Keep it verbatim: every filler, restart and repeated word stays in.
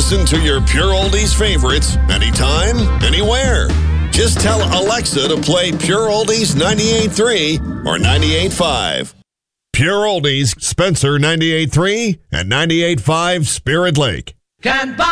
Listen to your Pure Oldies favorites anytime, anywhere. Just tell Alexa to play Pure Oldies ninety-eight point three or ninety-eight point five. Pure Oldies, Spencer ninety-eight point three and ninety-eight point five Spirit Lake. Can buy